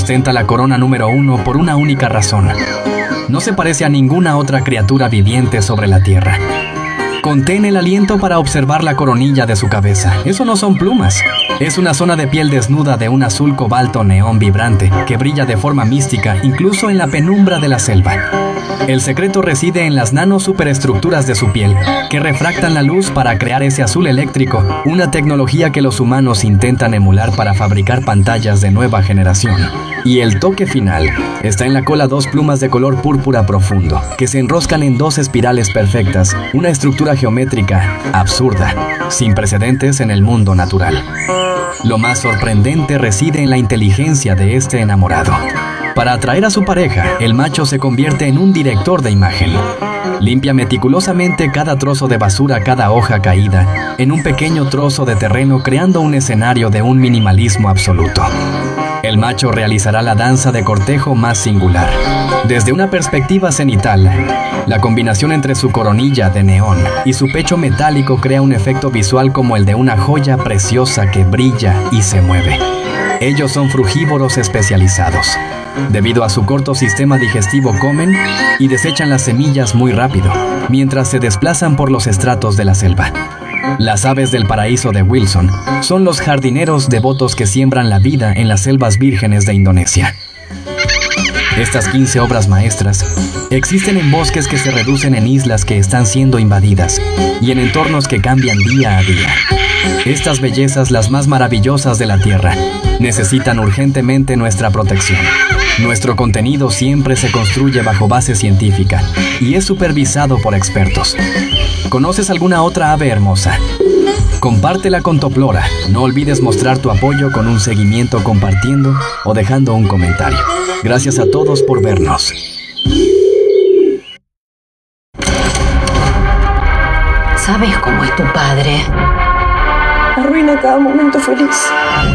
Ostenta la corona número 1 por una única razón. No se parece a ninguna otra criatura viviente sobre la Tierra. Contén el aliento para observar la coronilla de su cabeza. Eso no son plumas. Es una zona de piel desnuda de un azul cobalto neón vibrante que brilla de forma mística incluso en la penumbra de la selva. El secreto reside en las nanosuperestructuras de su piel, que refractan la luz para crear ese azul eléctrico, una tecnología que los humanos intentan emular para fabricar pantallas de nueva generación. Y el toque final está en la cola, 2 plumas de color púrpura profundo, que se enroscan en 2 espirales perfectas, una estructura geométrica absurda, sin precedentes en el mundo natural. Lo más sorprendente reside en la inteligencia de este enamorado. Para atraer a su pareja, el macho se convierte en un director de imagen. Limpia meticulosamente cada trozo de basura, cada hoja caída, en un pequeño trozo de terreno, creando un escenario de un minimalismo absoluto. El macho realizará la danza de cortejo más singular. Desde una perspectiva cenital, la combinación entre su coronilla de neón y su pecho metálico crea un efecto visual como el de una joya preciosa que brilla y se mueve. Ellos son frugívoros especializados. Debido a su corto sistema digestivo, comen y desechan las semillas muy rápido, mientras se desplazan por los estratos de la selva. Las aves del paraíso de Wilson son los jardineros devotos que siembran la vida en las selvas vírgenes de Indonesia. Estas 15 obras maestras existen en bosques que se reducen en islas que están siendo invadidas y en entornos que cambian día a día. Estas bellezas, las más maravillosas de la Tierra, necesitan urgentemente nuestra protección. Nuestro contenido siempre se construye bajo base científica y es supervisado por expertos. ¿Conoces alguna otra ave hermosa? Compártela con Toplora. No olvides mostrar tu apoyo con un seguimiento, compartiendo o dejando un comentario. Gracias a todos por vernos. ¿Sabes cómo es tu padre? Arruina cada momento feliz.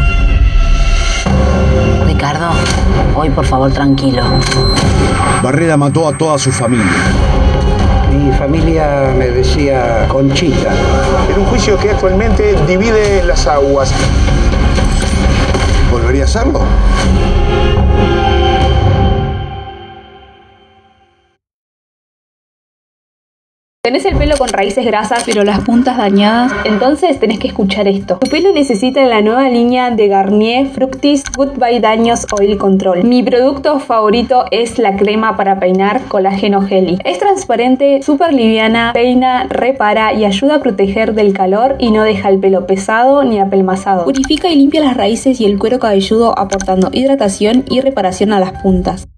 Ricardo, hoy por favor tranquilo. Barrera mató a toda su familia. Mi familia me decía Conchita. En un juicio que actualmente divide las aguas. ¿Volvería a hacerlo? Tenés el pelo con raíces grasas, pero las puntas dañadas, entonces tenés que escuchar esto. Tu pelo necesita la nueva línea de Garnier Fructis Goodbye Daños Oil Control. Mi producto favorito es la crema para peinar Colágeno Jelly. Es transparente, súper liviana, peina, repara y ayuda a proteger del calor y no deja el pelo pesado ni apelmazado. Purifica y limpia las raíces y el cuero cabelludo, aportando hidratación y reparación a las puntas.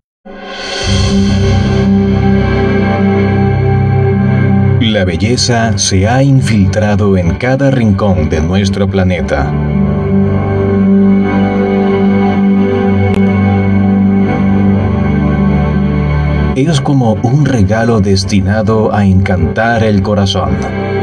La belleza se ha infiltrado en cada rincón de nuestro planeta. Es como un regalo destinado a encantar el corazón.